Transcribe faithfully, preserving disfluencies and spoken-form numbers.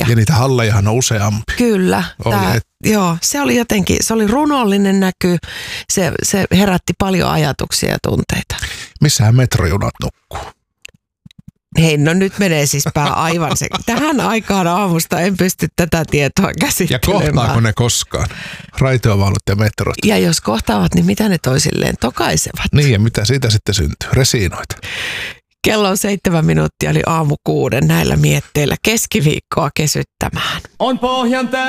Ja, ja niitä hallejahan on useampi. Kyllä. Oli, Tää, et... Joo, se oli jotenkin, se oli runollinen näky, se, se herätti paljon ajatuksia ja tunteita. Missähän metrojunat nukkuu? Hei, no nyt menee siis pää aivan se. Tähän aikaan aamusta en pysty tätä tietoa käsittelemään. Ja kohtaako ne koskaan? Raitiovaulut ja metrot. Ja jos kohtaavat, niin mitä ne toisilleen tokaisevat? Niin, ja mitä siitä sitten syntyy? Resiinoita. Kello on seitsemän minuuttia, eli aamu kuuden näillä mietteillä keskiviikkoa kesyttämään. On Pohjan